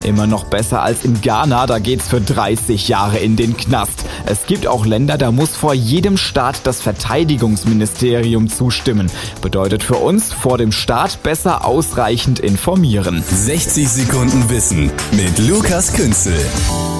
Immer noch besser als in Ghana, da geht's für 30 Jahre in den Knast. Es gibt auch Länder, da muss vor jedem Staat das Verteidigungsministerium zustimmen. Bedeutet für uns, vor dem Staat besser ausreichend informieren. 60 Sekunden Wissen mit Lukas Künzel.